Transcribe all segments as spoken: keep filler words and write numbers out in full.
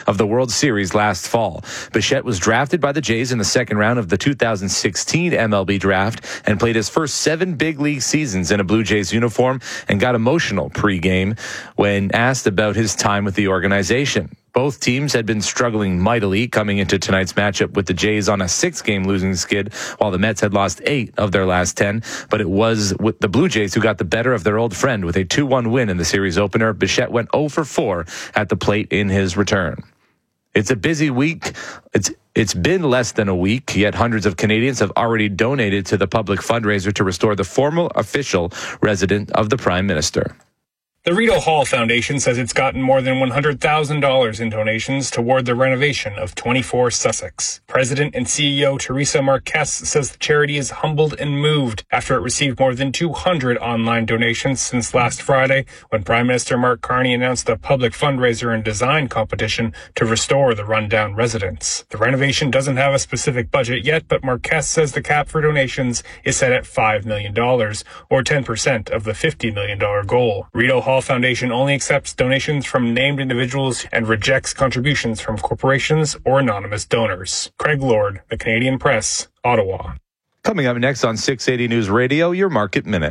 of the World Series last fall. Bichette was drafted by the Jays in the second round of the two thousand sixteen M L B draft and played his first seven big league seasons in a Blue Jays uniform and got emotional pre-game when asked about his time with the organization. Both teams had been struggling mightily coming into tonight's matchup with the Jays on a six-game losing skid, while the Mets had lost eight of their last ten. But it was with the Blue Jays who got the better of their old friend with a two one win in the series opener. Bichette went oh for four at the plate in his return. It's a busy week. It's It's been less than a week, yet hundreds of Canadians have already donated to the public fundraiser to restore the former official residence of the Prime Minister. The Rideau Hall Foundation says it's gotten more than one hundred thousand dollars in donations toward the renovation of twenty-four Sussex. President and C E O Teresa Marquez says the charity is humbled and moved after it received more than two hundred online donations since last Friday, when Prime Minister Mark Carney announced a public fundraiser and design competition to restore the rundown residence. The renovation doesn't have a specific budget yet, but Marquez says the cap for donations is set at five million dollars, or ten percent of the fifty million dollars goal. Rideau Hall Foundation only accepts donations from named individuals and rejects contributions from corporations or anonymous donors. Craig Lord, The Canadian Press, Ottawa. Coming up next on six eighty News Radio, your Market Minute.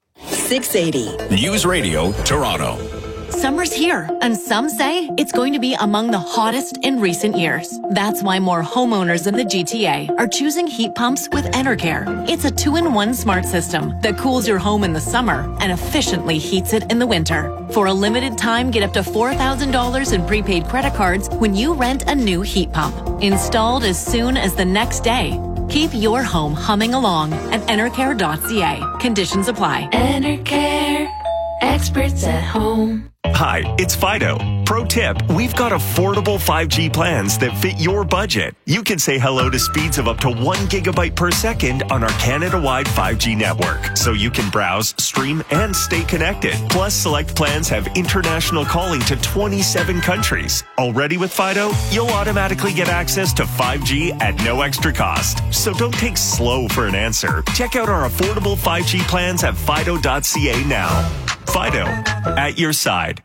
six eighty News Radio, Toronto. Summer's here, and some say it's going to be among the hottest in recent years. That's why more homeowners in the G T A are choosing heat pumps with Enercare. It's a two-in-one smart system that cools your home in the summer and efficiently heats it in the winter. For a limited time, get up to four thousand dollars in prepaid credit cards when you rent a new heat pump. Installed as soon as the next day. Keep your home humming along at enercare dot c a. Conditions apply. Enercare. Experts at home. Hi, it's Fido. Pro tip, we've got affordable five G plans that fit your budget. You can say hello to speeds of up to one gigabyte per second on our Canada-wide five G network, so you can browse, stream, and stay connected. Plus, select plans have international calling to twenty-seven countries. Already with Fido, you'll automatically get access to five G at no extra cost. So don't take slow for an answer. Check out our affordable five G plans at fido dot c a now. Fido, at your side.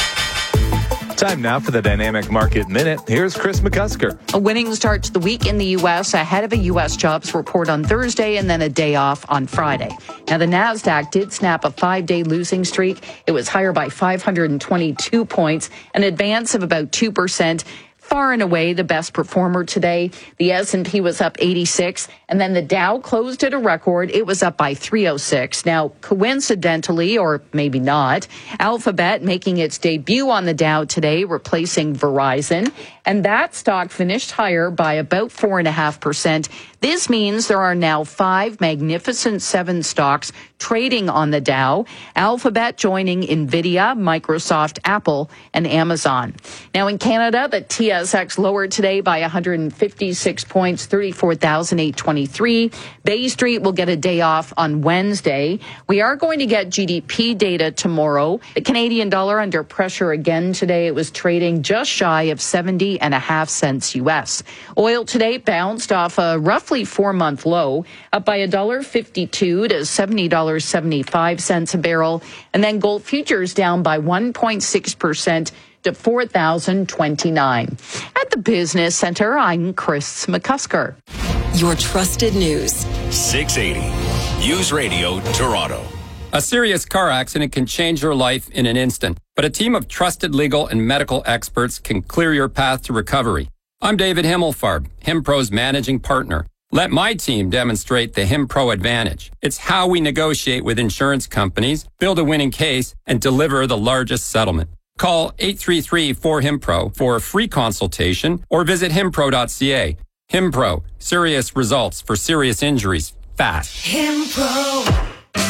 Time now for the Dynamic Market Minute. Here's Chris McCusker. A winning start to the week in the U S ahead of a U S jobs report on Thursday and then a day off on Friday. Now, the NASDAQ did snap a five-day losing streak. It was higher by five hundred twenty-two points, an advance of about two percent. Far and away the best performer today. The S and P was up eighty-six, and then the Dow closed at a record. It was up by three oh six. Now, coincidentally, or maybe not, Alphabet making its debut on the Dow today, replacing Verizon, and that stock finished higher by about four point five percent. This means there are now five Magnificent Seven stocks trading on the Dow, Alphabet joining NVIDIA, Microsoft, Apple, and Amazon. Now, in Canada, the T S X lowered today by one hundred fifty-six points, thirty-four thousand eight hundred twenty-three. Bay Street will get a day off on Wednesday. We are going to get G D P data tomorrow. The Canadian dollar under pressure again today. It was trading just shy of seventy and a half cents U S. Oil today bounced off a roughly four-month low, up by one dollar fifty-two to seventy dollars and seventy-five cents a barrel. And then gold futures down by one point six percent to four thousand twenty-nine. At the Business Center, I'm Chris McCusker. Your trusted news. six eighty News Radio, Toronto. A serious car accident can change your life in an instant, but a team of trusted legal and medical experts can clear your path to recovery. I'm David Himmelfarb, HimPro's managing partner. Let my team demonstrate the HimPro advantage. It's how we negotiate with insurance companies, build a winning case, and deliver the largest settlement. Call eight three three, four, HIMPRO for a free consultation or visit himpro dot c a. HimPro, serious results for serious injuries, fast. HimPro.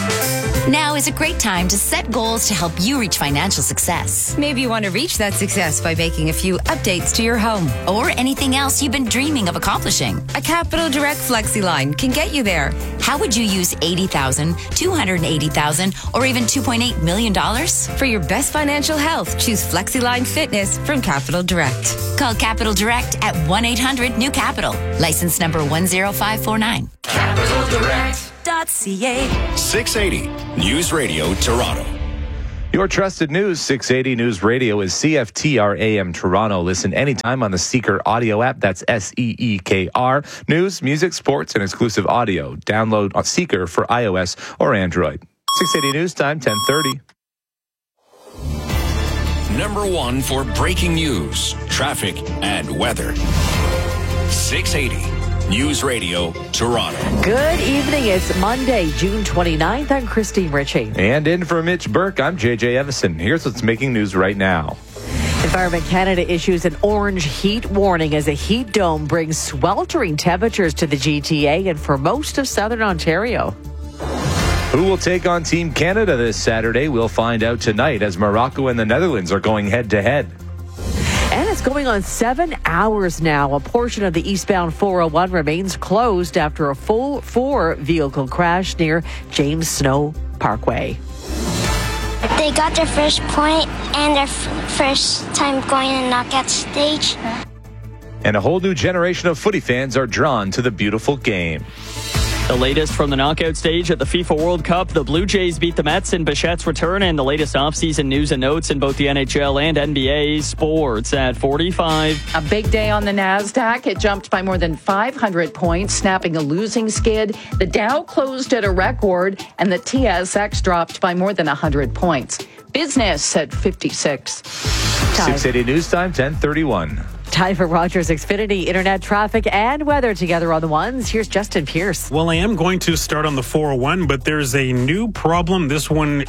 Now is a great time to set goals to help you reach financial success. Maybe you want to reach that success by making a few updates to your home. Or anything else you've been dreaming of accomplishing. A Capital Direct Flexi line can get you there. How would you use eighty thousand dollars, two hundred eighty thousand dollars, or even two point eight million dollars? For your best financial health, choose FlexiLine Fitness from Capital Direct. Call Capital Direct at one eight hundred new capital. License number one zero five four nine. Capital Direct. .ca. six eighty News Radio, Toronto. Your trusted news, six eighty News Radio, is C F T R A M Toronto. Listen anytime on the Seeker audio app. That's S E E K R. News, music, sports, and exclusive audio. Download on Seeker for iOS or Android. six eighty News Time, ten thirty. Number one for breaking news, traffic, and weather. six eighty News Radio, Toronto. Good evening. It's Monday, June twenty-ninth. I'm Christine Ritchie. And in for Mitch Burke, I'm J J Evison. Here's what's making news right now. Environment Canada issues an orange heat warning as a heat dome brings sweltering temperatures to the G T A and for most of southern Ontario. Who will take on Team Canada this Saturday? We'll find out tonight as Morocco and the Netherlands are going head-to-head. And it's going on seven hours now. A portion of the eastbound four oh one remains closed after a full four-vehicle crash near James Snow Parkway. They got their first point and their f- first time going in the knockout stage. And a whole new generation of footy fans are drawn to the beautiful game. The latest from the knockout stage at the FIFA World Cup, the Blue Jays beat the Mets in Bichette's return, and the latest offseason news and notes in both the N H L and N B A sports at forty-five. A big day on the NASDAQ. It jumped by more than five hundred points, snapping a losing skid. The Dow closed at a record, and the T S X dropped by more than one hundred points. Business at fifty-six. six eighty News Time, ten thirty-one. Time for Rogers Xfinity, internet traffic and weather together on the ones. Here's Justin Pierce. Well, I am going to start on the four oh one, but there's a new problem. This one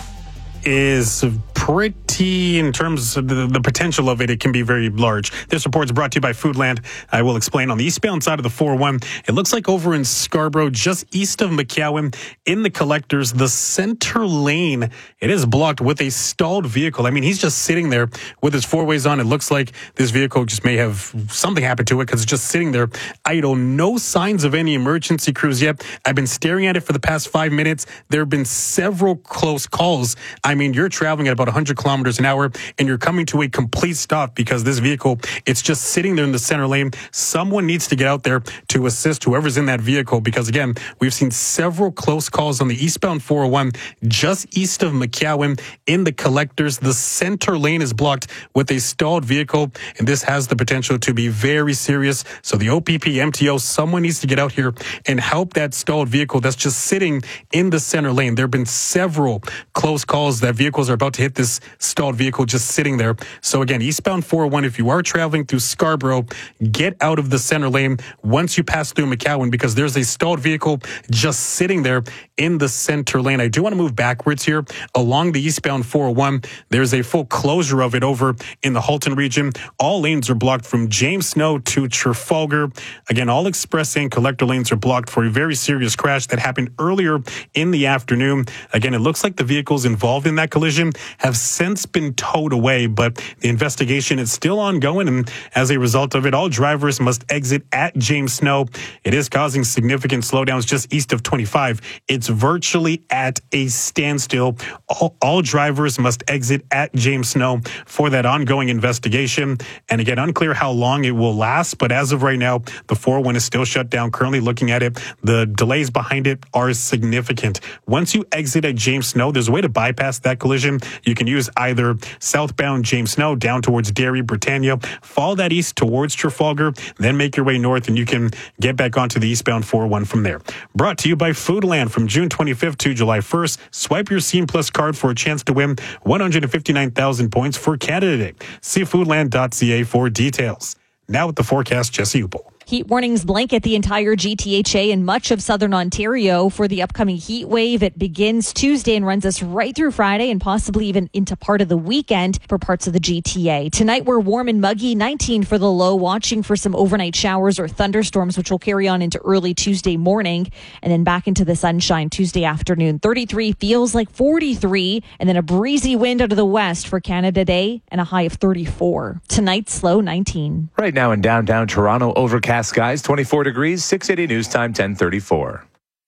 is pretty, in terms of the, the potential of it, it can be very large. This report is brought to you by Foodland. I will explain. On the eastbound side of the four oh one, it looks like over in Scarborough, just east of McCowan, in the collectors, the center lane, it is blocked with a stalled vehicle. I mean, he's just sitting there with his four ways on. It looks like this vehicle just may have something happened to it because it's just sitting there idle. No signs of any emergency crews yet. I've been staring at it for the past five minutes. There have been several close calls. I mean, you're traveling at about one hundred kilometers an hour and you're coming to a complete stop because this vehicle, it's just sitting there in the center lane. Someone needs to get out there to assist whoever's in that vehicle because, again, we've seen several close calls on the eastbound four oh one just east of McCowan in the collectors. The center lane is blocked with a stalled vehicle, and this has the potential to be very serious. So the O P P, M T O, someone needs to get out here and help that stalled vehicle that's just sitting in the center lane. There have been several close calls that vehicles are about to hit this stalled vehicle just sitting there. So again, eastbound four oh one, if you are traveling through Scarborough, get out of the center lane once you pass through McCowan because there's a stalled vehicle just sitting there in the center lane. I do want to move backwards here along the eastbound four oh one. There's a full closure of it over in the Halton region. All lanes are blocked from James Snow to Trafalgar. Again, all express and collector lanes are blocked for a very serious crash that happened earlier in the afternoon. Again, it looks like the vehicles involved in that collision have since been towed away, but the investigation is still ongoing, and as a result of it, all drivers must exit at James Snow. It is causing significant slowdowns just east of twenty-five. It's virtually at a standstill. All, all drivers must exit at James Snow for that ongoing investigation. And again, unclear how long it will last, but as of right now, the four oh one is still shut down. Currently looking at it, the delays behind it are significant. Once you exit at James Snow, there's a way to bypass that collision. You can use either southbound James Snow down towards Derry, Britannia, follow that east towards Trafalgar, then make your way north and you can get back onto the eastbound four oh one from there. Brought to you by Foodland. From June twenty-fifth to July first, swipe your Scene Plus card for a chance to win one hundred fifty-nine thousand points for Canada Day. See foodland dot c a for details. Now with the forecast, Jesse Upel. Heat warnings blanket the entire G T H A and much of southern Ontario for the upcoming heat wave. It begins Tuesday and runs us right through Friday and possibly even into part of the weekend for parts of the G T A. Tonight we're warm and muggy, nineteen for the low, watching for some overnight showers or thunderstorms, which will carry on into early Tuesday morning and then back into the sunshine Tuesday afternoon. thirty-three feels like forty-three, and then a breezy wind out of the west for Canada Day and a high of thirty-four. Tonight's low nineteen. Right now in downtown Toronto, overcast skies, twenty-four degrees, six eighty News Time, ten thirty-four.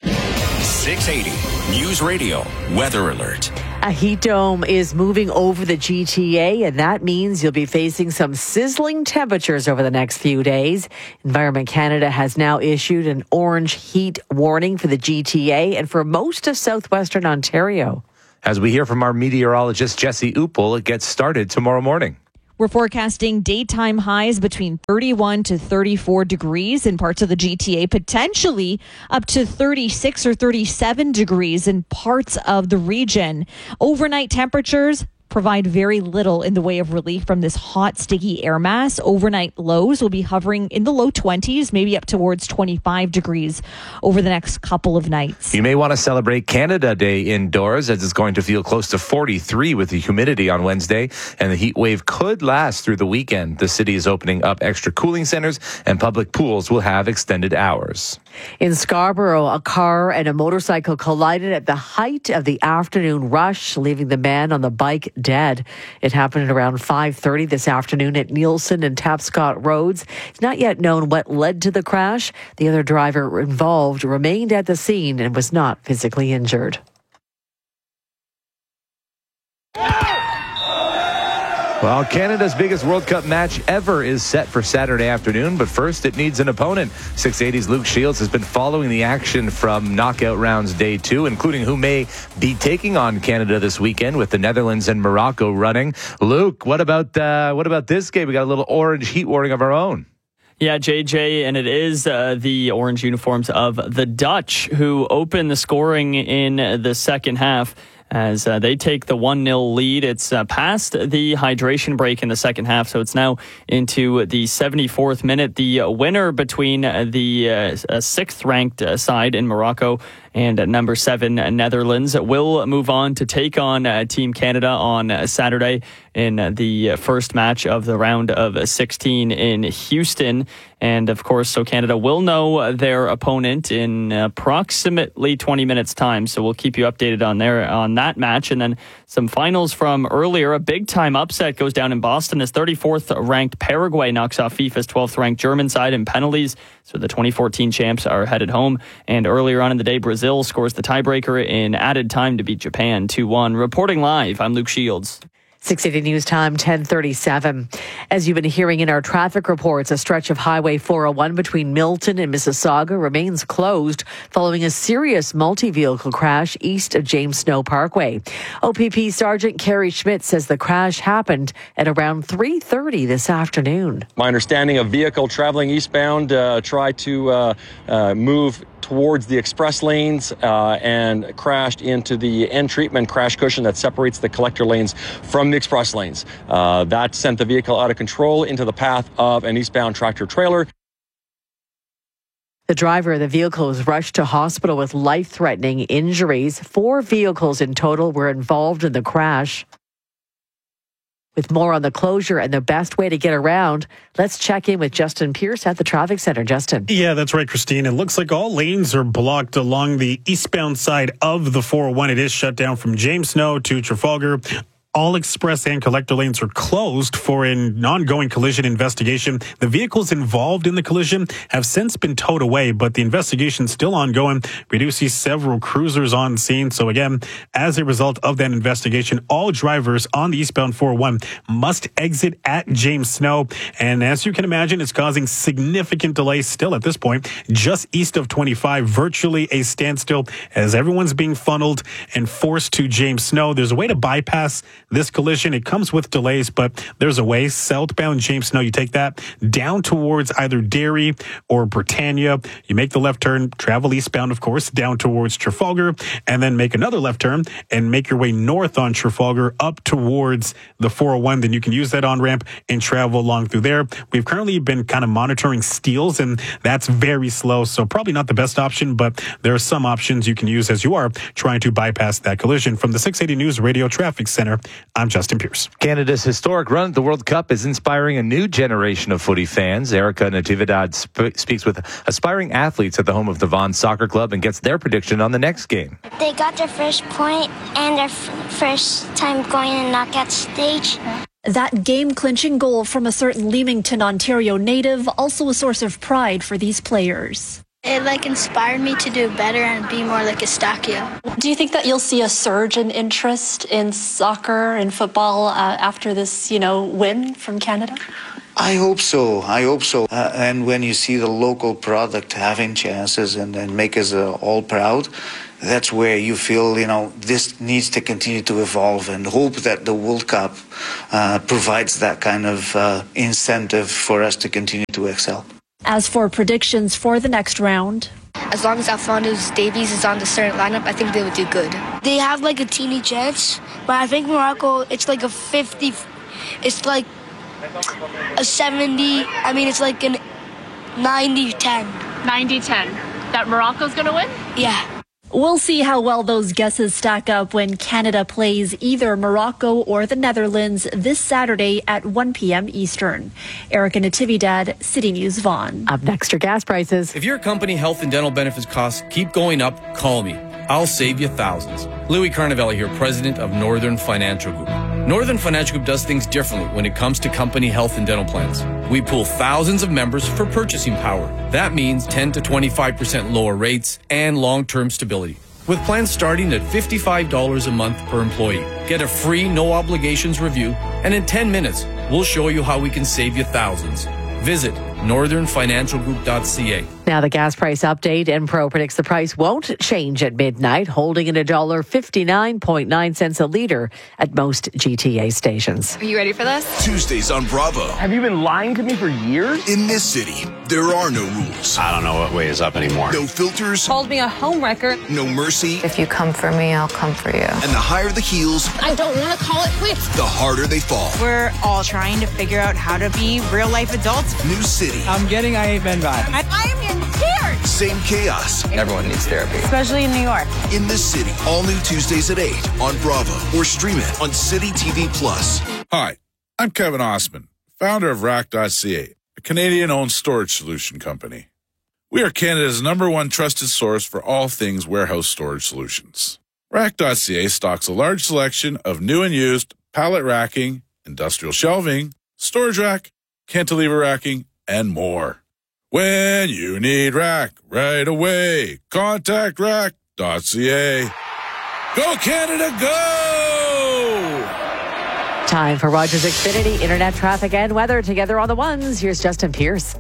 six eighty News Radio Weather Alert. A heat dome is moving over the G T A, and that means you'll be facing some sizzling temperatures over the next few days. Environment Canada has now issued an orange heat warning for the G T A and for most of southwestern Ontario. As we hear from our meteorologist, Jesse Uppel, it gets started tomorrow morning. We're forecasting daytime highs between thirty-one to thirty-four degrees in parts of the G T A, potentially up to thirty-six or thirty-seven degrees in parts of the region. Overnight temperatures provide very little in the way of relief from this hot, sticky air mass. Overnight lows will be hovering in the low twenties, maybe up towards twenty-five degrees over the next couple of nights. You may want to celebrate Canada Day indoors, as it's going to feel close to forty-three with the humidity on Wednesday, and the heat wave could last through the weekend. The city is opening up extra cooling centers, and public pools will have extended hours. In Scarborough, a car and a motorcycle collided at the height of the afternoon rush, leaving the man on the bike dead. It happened at around five thirty this afternoon at Nielsen and Tapscott Roads. It's not yet known what led to the crash. The other driver involved remained at the scene and was not physically injured. Well, Canada's biggest World Cup match ever is set for Saturday afternoon, but first it needs an opponent. six eighty's Luke Shields has been following the action from knockout rounds day two, including who may be taking on Canada this weekend with the Netherlands and Morocco running. Luke, what about uh, what about this game? We got a little orange heat warning of our own. Yeah, J J, and it is uh, the orange uniforms of the Dutch who open the scoring in the second half. As uh, they take the one nil lead. It's uh, past the hydration break in the second half, so it's now into the seventy-fourth minute. The uh, winner between uh, the uh, sixth-ranked uh, side in Morocco and uh, number seven uh, Netherlands will move on to take on uh, Team Canada on uh, Saturday in uh, the uh, first match of the round of sixteen in Houston. And, of course, so Canada will know their opponent in approximately twenty minutes' time. So we'll keep you updated on there on that match. And then some finals from earlier. A big-time upset goes down in Boston as thirty-fourth ranked Paraguay knocks off FIFA's twelfth ranked German side in penalties. So the twenty fourteen champs are headed home. And earlier on in the day, Brazil scores the tiebreaker in added time to beat Japan two one. Reporting live, I'm Luke Shields. six eighty News Time, ten thirty-seven. As you've been hearing in our traffic reports, a stretch of Highway four oh one between Milton and Mississauga remains closed following a serious multi-vehicle crash east of James Snow Parkway. O P P Sergeant Kerry Schmidt says the crash happened at around three thirty this afternoon. My understanding, a vehicle traveling eastbound uh, tried to uh, uh, move towards the express lanes uh, and crashed into the end treatment crash cushion that separates the collector lanes from the express lanes. Uh, that sent the vehicle out of control into the path of an eastbound tractor trailer. The driver of the vehicle was rushed to hospital with life-threatening injuries. Four vehicles in total were involved in the crash. With more on the closure and the best way to get around, let's check in with Justin Pierce at the traffic center. Justin. Yeah, that's right, Christine. It looks like all lanes are blocked along the eastbound side of the four oh one. It is shut down from James Snow to Trafalgar. All express and collector lanes are closed for an ongoing collision investigation. The vehicles involved in the collision have since been towed away, but the investigation is still ongoing. We do see several cruisers on scene. So again, as a result of that investigation, all drivers on the eastbound four oh one must exit at James Snow. And as you can imagine, it's causing significant delays still at this point. Just east of twenty-five, virtually a standstill as everyone's being funneled and forced to James Snow. There's a way to bypass this collision. It comes with delays, but there's a way. Southbound James Snow, you take that down towards either Derry or Britannia. You make the left turn, travel eastbound, of course, down towards Trafalgar, and then make another left turn and make your way north on Trafalgar up towards the four oh one. Then you can use that on-ramp and travel along through there. We've currently been kind of monitoring Steeles, and that's very slow, so probably not the best option, but there are some options you can use as you are trying to bypass that collision. From the six eighty News Radio Traffic Center, I'm Justin Pierce. Canada's historic run at the World Cup is inspiring a new generation of footy fans. Erica Natividad sp- speaks with aspiring athletes at the home of the Vaughan Soccer Club and gets their prediction on the next game. They got their first point and their f- first time going in the knockout stage. That game-clinching goal from a certain Leamington, Ontario native, also a source of pride for these players. It like inspired me to do better and be more like Eustachio. Do you think that you'll see a surge in interest in soccer and football uh, after this, you know, win from Canada? I hope so. I hope so. Uh, and when you see the local product having chances and, and make us uh, all proud, that's where you feel, you know, this needs to continue to evolve, and hope that the World Cup uh, provides that kind of uh, incentive for us to continue to excel. As for predictions for the next round, as long as Alphonso Davies is on the starting lineup, I think they would do good. They have like a teeny chance, but I think Morocco, it's like a fifty, it's like a seventy, I mean, it's like an ninety ten. ninety ten. That Morocco's going to win? Yeah. We'll see how well those guesses stack up when Canada plays either Morocco or the Netherlands this Saturday at one p.m. Eastern. Erica Natividad, City News Vaughan. Up next, your gas prices. If your company health and dental benefits costs keep going up, call me. I'll save you thousands. Louis Carnavelli here, president of Northern Financial Group. Northern Financial Group does things differently when it comes to company health and dental plans. We pool thousands of members for purchasing power. That means ten to twenty-five percent lower rates and long-term stability. With plans starting at fifty-five dollars a month per employee. Get a free, no-obligations review, and in ten minutes, we'll show you how we can save you thousands. Visit northern financial group dot c a. Now the gas price update. Enpro predicts the price won't change at midnight, holding at one dollar fifty-nine point nine cents a litre at most G T A stations. Are you ready for this? Tuesdays on Bravo. Have you been lying to me for years? In this city, there are no rules. I don't know what way is up anymore. No filters. Called me a homewrecker. No mercy. If you come for me, I'll come for you. And the higher the heels, I don't want to call it quits. The harder they fall. We're all trying to figure out how to be real life adults. New city. I'm getting I Ain't Been Bad. I, I am in tears. Same chaos. Everyone needs therapy. Especially in New York. In this city. All new Tuesdays at eight on Bravo. Or stream it on City T V Plus. Hi, I'm Kevin Osman, founder of rack dot c a, a Canadian-owned storage solution company. We are Canada's number one trusted source for all things warehouse storage solutions. rack dot c a stocks a large selection of new and used pallet racking, industrial shelving, storage rack, cantilever racking, and more. When you need rack right away, contact rack dot c a. Go Canada, go! Time for Rogers Xfinity internet traffic and weather together on the ones. Here's Justin Pierce.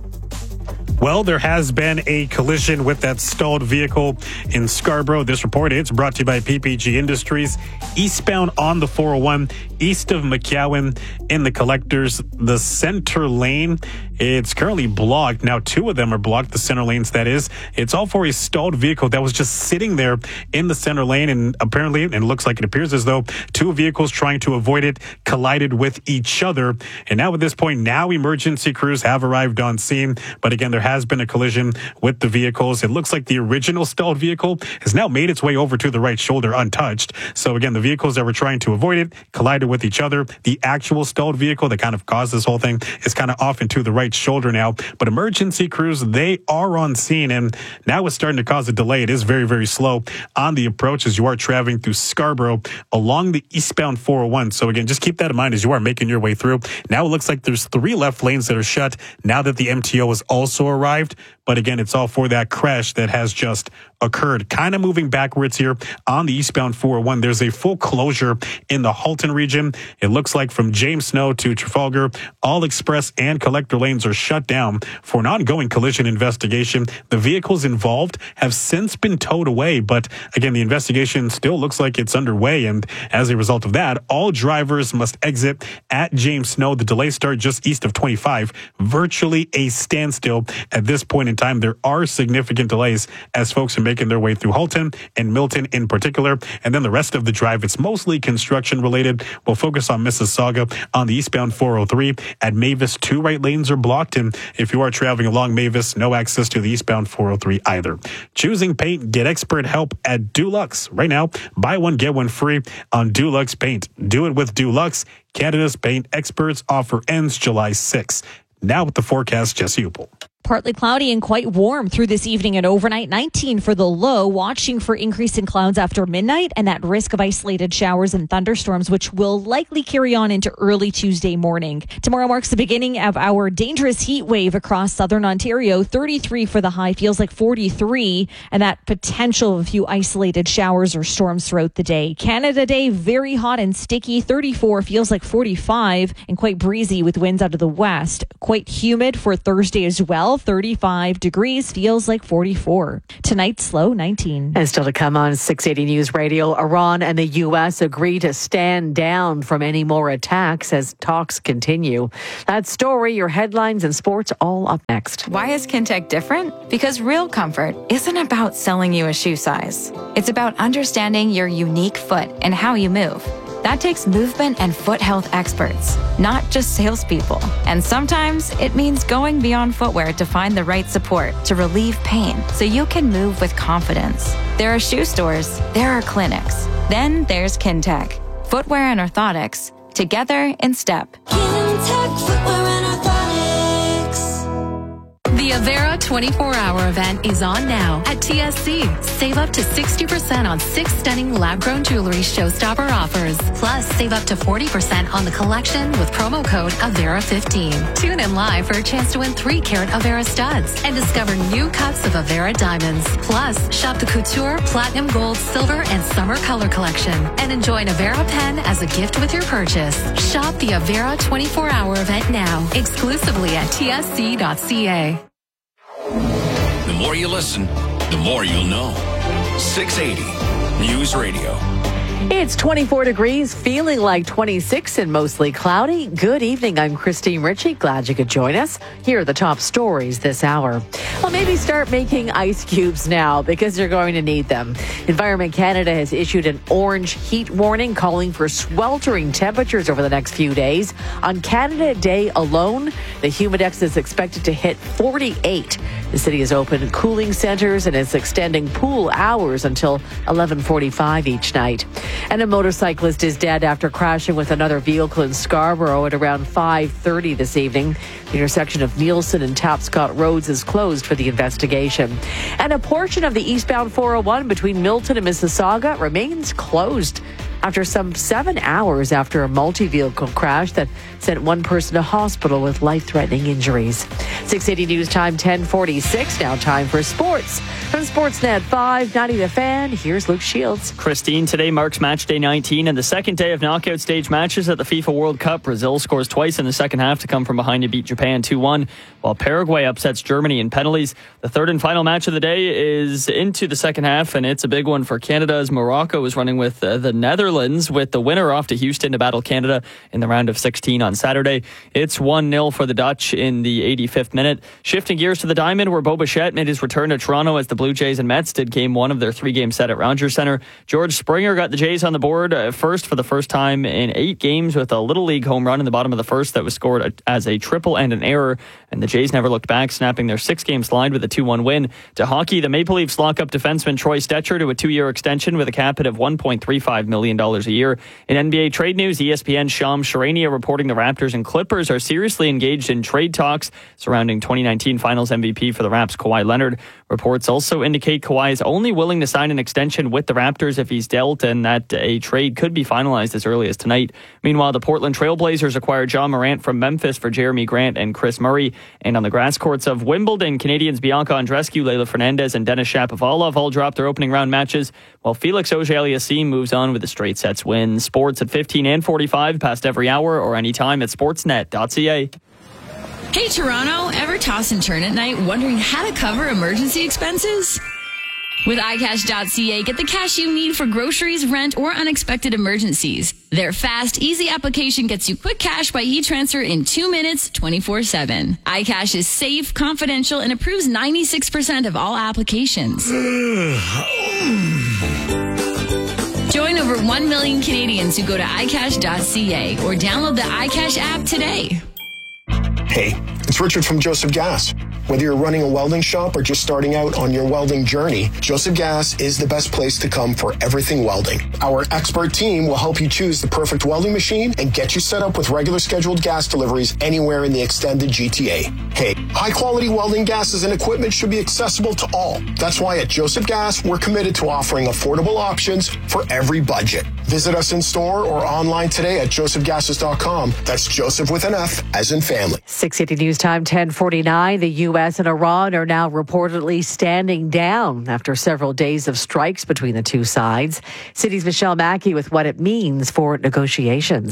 Well, there has been a collision with that stalled vehicle in Scarborough. This report, it's brought to you by P P G Industries. Eastbound on the four oh one, east of McCowan in the collectors, the center lane. It's currently blocked. Now, two of them are blocked, the center lanes, that is. It's all for a stalled vehicle that was just sitting there in the center lane. And apparently, it looks like it appears as though two vehicles trying to avoid it collided with each other. And now at this point, now emergency crews have arrived on scene. But again, there has been a collision with the vehicles. It looks like the original stalled vehicle has now made its way over to the right shoulder untouched. So again, the vehicles that were trying to avoid it collided with each other. The actual stalled vehicle that kind of caused this whole thing is kind of off into the right shoulder now. But emergency crews, they are on scene, and now it's starting to cause a delay. It is very, very slow on the approach as you are traveling through Scarborough along the eastbound four oh one. So again, just keep that in mind as you are making your way through. Now it looks like there's three left lanes that are shut now that the M T O has also arrived. But again, it's all for that crash that has just occurred. Kind of moving backwards here on the eastbound four oh one. There's a full closure in the Halton region. It looks like from James Snow to Trafalgar, all express and collector lanes are shut down for an ongoing collision investigation. The vehicles involved have since been towed away, but again, the investigation still looks like it's underway. And as a result of that, all drivers must exit at James Snow. The delays start just east of twenty-five, virtually a standstill at this point in time. There are significant delays as folks are making their way through Halton and Milton in particular. And then the rest of the drive, it's mostly construction related. We'll focus on Mississauga on the eastbound four oh three. At Mavis, two right lanes are blocked. And if you are traveling along Mavis, no access to the eastbound four oh three either. Choosing paint, get expert help at Dulux. Right now, buy one, get one free on Dulux Paint. Do it with Dulux. Canada's paint experts. Offer ends July sixth. Now with the forecast, Jesse Upel. Partly cloudy and quite warm through this evening and overnight. nineteen for the low, watching for increase in clouds after midnight and that risk of isolated showers and thunderstorms, which will likely carry on into early Tuesday morning. Tomorrow marks the beginning of our dangerous heat wave across southern Ontario. thirty-three for the high, feels like forty-three, and that potential of a few isolated showers or storms throughout the day. Canada Day, very hot and sticky. thirty-four, feels like forty-five, and quite breezy with winds out of the west. Quite humid for Thursday as well. well. thirty-five degrees feels like forty-four. Tonight's low nineteen. And still to come on six eighty News Radio, Iran and the U S agree to stand down from any more attacks as talks continue. That story, your headlines and sports all up next. Why is Kintec different? Because real comfort isn't about selling you a shoe size. It's about understanding your unique foot and how you move. That takes movement and foot health experts, not just salespeople. And sometimes it means going beyond footwear to find the right support to relieve pain so you can move with confidence. There are shoe stores, there are clinics. Then there's Kintec. Footwear and orthotics, together in step. Kintec Footwear and Orthotics. The Avera twenty-four hour event is on now at T S C. Save up to sixty percent on six stunning lab-grown jewelry showstopper offers. Plus, save up to forty percent on the collection with promo code Avera fifteen. Tune in live for a chance to win three carat Avera studs and discover new cuts of Avera diamonds. Plus, shop the Couture, Platinum Gold, Silver, and Summer Color Collection and enjoy an Avera pen as a gift with your purchase. Shop the Avera twenty-four hour event now, exclusively at T S C dot C A. The more you listen, the more you'll know. six eighty News Radio. It's twenty-four degrees, feeling like twenty-six and mostly cloudy. Good evening. I'm Christine Ritchie. Glad you could join us. Here are the top stories this hour. Well, maybe start making ice cubes now because you're going to need them. Environment Canada has issued an orange heat warning calling for sweltering temperatures over the next few days. On Canada Day alone, the humidex is expected to hit forty-eight. The city has opened cooling centers and is extending pool hours until eleven forty-five each night. And a motorcyclist is dead after crashing with another vehicle in Scarborough at around five thirty this evening. The intersection of Nielsen and Tapscott Roads is closed for the investigation. And a portion of the eastbound four oh one between Milton and Mississauga remains closed after some seven hours after a multi-vehicle crash that sent one person to hospital with life-threatening injuries. six eighty News Time, ten forty-six. Now time for sports. From Sportsnet five ninety The Fan, here's Luke Shields. Christine, today marks match day nineteen and the second day of knockout stage matches at the FIFA World Cup. Brazil scores twice in the second half to come from behind to beat Japan two one, while Paraguay upsets Germany in penalties. The third and final match of the day is into the second half, and it's a big one for Canada as Morocco is running with uh, the Netherlands, with the winner off to Houston to battle Canada in the round of sixteen on Saturday. It's one nil for the Dutch in the eighty-fifth minute. Shifting gears to the Diamond, where Bo Bichette made his return to Toronto as the Blue Jays and Mets did game one of their three-game set at Rogers Centre. George Springer got the Jays on the board uh, first for the first time in eight games with a Little League home run in the bottom of the first that was scored as a triple and an error, and the Jays never looked back, snapping their six-game slide with a two one win. To hockey, the Maple Leafs lock up defenseman Troy Stetcher to a two-year extension with a cap hit of one point three five million dollars a year. In N B A trade news, E S P N's Shams Charania reporting the Raptors and Clippers are seriously engaged in trade talks surrounding twenty nineteen Finals M V P for the Raps, Kawhi Leonard. Reports also indicate Kawhi is only willing to sign an extension with the Raptors if he's dealt, and that a trade could be finalized as early as tonight. Meanwhile, the Portland Trail Blazers acquired John Morant from Memphis for Jeremy Grant and Chris Murray. And on the grass courts of Wimbledon, Canadians Bianca Andreescu, Leylah Fernandez, and Denis Shapovalov all dropped their opening round matches, while Felix Auger-Aliassime moves on with a straight sets win. Sports at fifteen and forty-five, past every hour or anytime at sportsnet dot c a. Hey, Toronto, ever toss and turn at night wondering how to cover emergency expenses? With i cash dot c a, get the cash you need for groceries, rent, or unexpected emergencies. Their fast, easy application gets you quick cash by e-transfer in two minutes, twenty-four seven. iCash is safe, confidential, and approves ninety-six percent of all applications. Join over one million Canadians who go to i cash dot c a or download the iCash app today. Hey, it's Richard from Joseph Gas. Whether you're running a welding shop or just starting out on your welding journey, Joseph Gas is the best place to come for everything welding. Our expert team will help you choose the perfect welding machine and get you set up with regular scheduled gas deliveries anywhere in the extended G T A. Hey, high-quality welding gases and equipment should be accessible to all. That's why at Joseph Gas, we're committed to offering affordable options for every budget. Visit us in store or online today at joseph gases dot com. That's Joseph with an F, as in family. six eighty News Time, ten forty-nine. The U S and Iran are now reportedly standing down after several days of strikes between the two sides. City's Michelle Mackey with what it means for negotiations.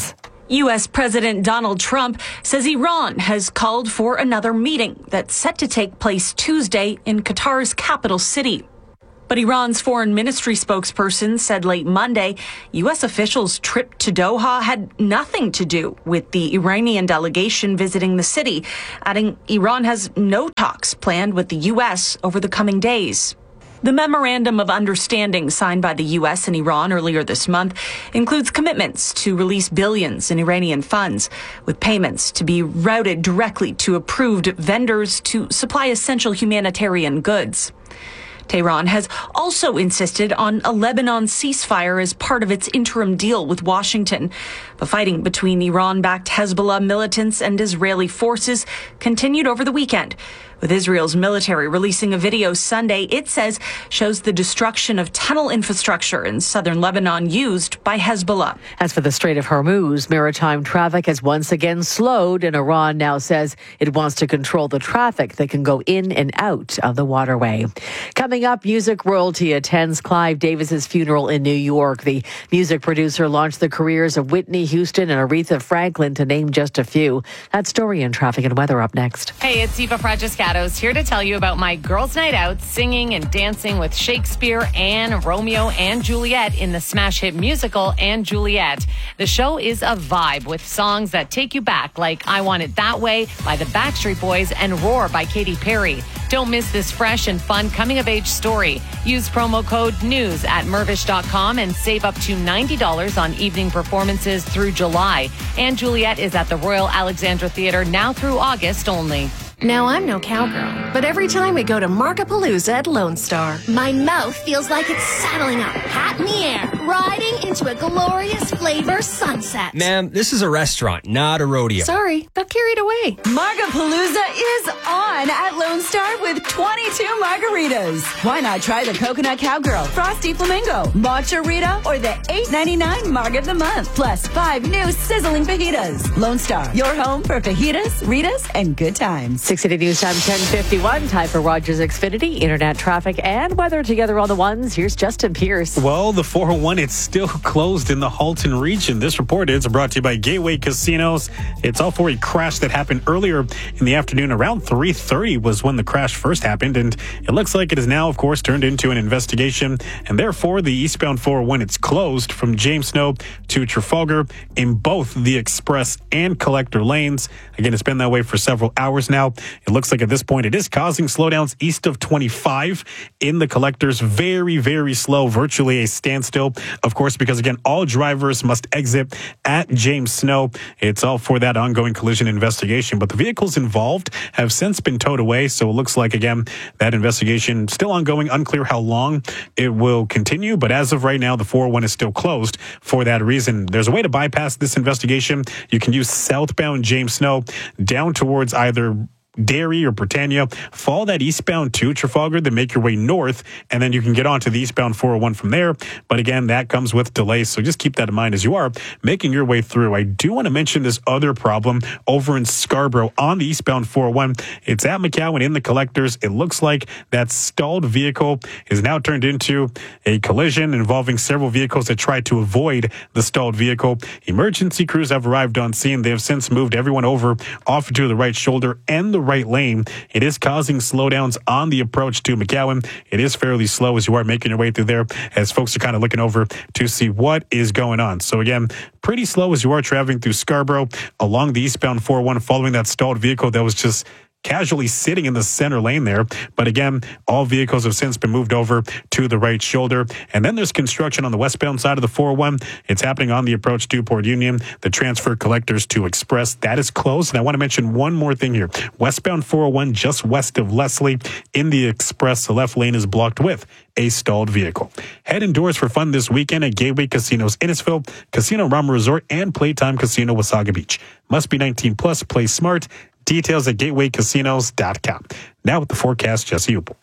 U S. President Donald Trump says Iran has called for another meeting that's set to take place Tuesday in Qatar's capital city. But Iran's foreign ministry spokesperson said late Monday U S officials' trip to Doha had nothing to do with the Iranian delegation visiting the city, adding Iran has no talks planned with the U S over the coming days. The memorandum of understanding signed by the U S and Iran earlier this month includes commitments to release billions in Iranian funds, with payments to be routed directly to approved vendors to supply essential humanitarian goods. Tehran has also insisted on a Lebanon ceasefire as part of its interim deal with Washington. But fighting between Iran-backed Hezbollah militants and Israeli forces continued over the weekend, with Israel's military releasing a video Sunday it says shows the destruction of tunnel infrastructure in southern Lebanon used by Hezbollah. As for the Strait of Hormuz, maritime traffic has once again slowed, and Iran now says it wants to control the traffic that can go in and out of the waterway. Coming up, music royalty attends Clive Davis's funeral in New York. The music producer launched the careers of Whitney Houston and Aretha Franklin, to name just a few. That story and traffic and weather up next. Hey, it's Eva Fragiscatos here to tell you about my girls' night out, singing and dancing with Shakespeare, Anne, Romeo, and Juliet in the smash hit musical Anne Juliet. The show is a vibe with songs that take you back, like I Want It That Way by the Backstreet Boys and Roar by Katy Perry. Don't miss this fresh and fun coming-of-age story. Use promo code NEWS at Mirvish dot com and save up to ninety dollars on evening performances through July. Anne Juliet is at the Royal Alexandra Theatre now through August only. Now, I'm no cowgirl, but every time we go to Markapalooza at Lone Star, my mouth feels like it's saddling up, hat in the air, riding into a glorious flavor sunset. Ma'am, this is a restaurant, not a rodeo. Sorry, got carried away. Markapalooza is on at Lone Star with twenty-two margaritas. Why not try the Coconut Cowgirl, Frosty Flamingo, Matcha-Rita, or the eight ninety-nine Marg of the Month, plus five new sizzling fajitas. Lone Star, your home for fajitas, Ritas, and good times. six eighty News Time, ten fifty-one. Time for Rogers Xfinity, internet traffic and weather together on the ones. Here's Justin Pierce. Well, the four oh one, it's still closed in the Halton region. This report is brought to you by Gateway Casinos. It's all for a crash that happened earlier in the afternoon. Around three thirty was when the crash first happened, and it looks like it is now, of course, turned into an investigation, and therefore the eastbound four oh one, it's closed from James Snow to Trafalgar in both the express and collector lanes. Again, it's been that way for several hours now. It looks like at this point it is causing slowdowns east of twenty-five in the collectors. Very, very slow, virtually a standstill, of course, because again, all drivers must exit at James Snow. It's all for that ongoing collision investigation, but the vehicles involved have since been towed away. So it looks like, again, that investigation still ongoing. Unclear how long it will continue, but as of right now, the four oh one is still closed for that reason. There's a way to bypass this investigation. You can use southbound James Snow down towards either Derry or Britannia, follow that eastbound to Trafalgar, then make your way north, and then you can get onto the eastbound four oh one from there. But again, that comes with delays, so just keep that in mind as you are making your way through. I do want to mention this other problem over in Scarborough on the eastbound four oh one. It's at McCowan in the collectors. It looks like that stalled vehicle is now turned into a collision involving several vehicles that tried to avoid the stalled vehicle. Emergency crews have arrived on scene. They have since moved everyone over off to the right shoulder and the right lane. It is causing slowdowns on the approach to McCowan. It is fairly slow as you are making your way through there, as folks are kind of looking over to see what is going on. So again, pretty slow as you are traveling through Scarborough along the eastbound four oh one, following that stalled vehicle that was just casually sitting in the center lane there. But again, all vehicles have since been moved over to the right shoulder. And then there's construction on the westbound side of the four oh one. It's happening on the approach to Port Union. The transfer collectors to Express, that is closed. And I want to mention one more thing here. Westbound four oh one, just west of Leslie in the Express, the left lane is blocked with a stalled vehicle. Head indoors for fun this weekend at Gateway Casinos Innisfil, Casino Rama Resort, and Playtime Casino Wasaga Beach. Must be nineteen plus, play smart. Details at gateway casinos dot com. Now with the forecast, Jesse Upel.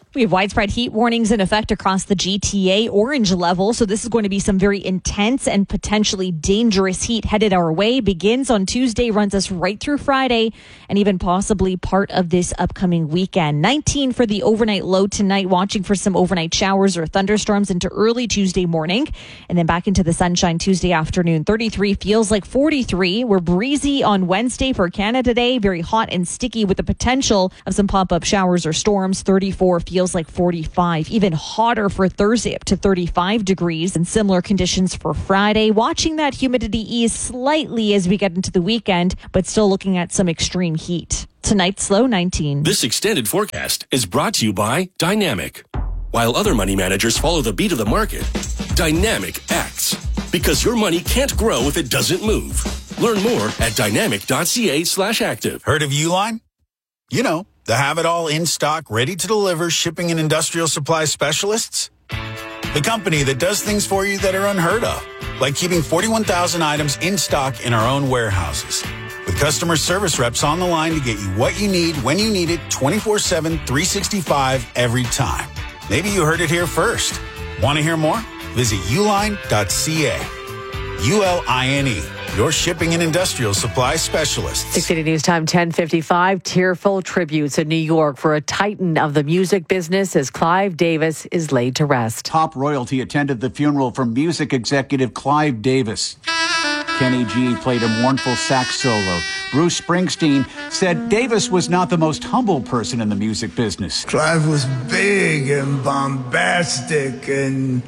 We have widespread heat warnings in effect across the G T A, orange level. So this is going to be some very intense and potentially dangerous heat headed our way. Begins on Tuesday, runs us right through Friday, and even possibly part of this upcoming weekend. nineteen for the overnight low tonight, watching for some overnight showers or thunderstorms into early Tuesday morning. And then back into the sunshine Tuesday afternoon. thirty-three feels like forty-three. We're breezy on Wednesday for Canada Day. Very hot and sticky with the potential of some pop-up showers or storms. thirty-four feels like forty-five. Even hotter for Thursday, up to thirty-five degrees, and similar conditions for Friday. Watching that humidity ease slightly as we get into the weekend, but still looking at some extreme heat. Tonight's low nineteen. This extended forecast is brought to you by Dynamic. While other money managers follow the beat of the market, Dynamic acts. Because your money can't grow if it doesn't move. Learn more at dynamic.ca slash active. Heard of Uline? You know, the have-it-all in-stock, ready-to-deliver shipping and industrial supply specialists? The company that does things for you that are unheard of, like keeping forty-one thousand items in stock in our own warehouses. With customer service reps on the line to get you what you need, when you need it, twenty-four seven, three sixty-five, every time. Maybe you heard it here first. Want to hear more? Visit uline dot c a. U L I N E. Your shipping and industrial supply specialist. six eighty News Time, ten fifty-five. Tearful tributes in New York for a titan of the music business as Clive Davis is laid to rest. Top royalty attended the funeral for music executive Clive Davis. Kenny G played a mournful sax solo. Bruce Springsteen said Davis was not the most humble person in the music business. Clive was big and bombastic and